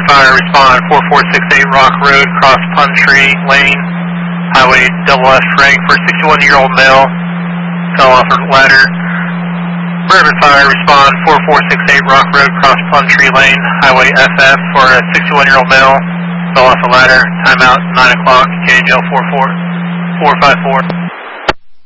Bourbon Fire, respond 4468 Rock Road, cross Plum Tree Lane, Highway double F rank for a 61-year-old male, fell off a ladder. Bourbon Fire, respond 4468 Rock Road, cross Plum Tree Lane, Highway FF for a 61-year-old male, fell off a ladder, timeout 9 o'clock, KHL 45454.